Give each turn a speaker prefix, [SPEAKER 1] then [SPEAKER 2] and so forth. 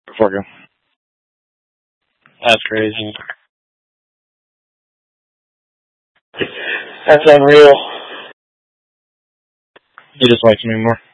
[SPEAKER 1] Fucking, that's crazy. That's unreal. He just likes me more.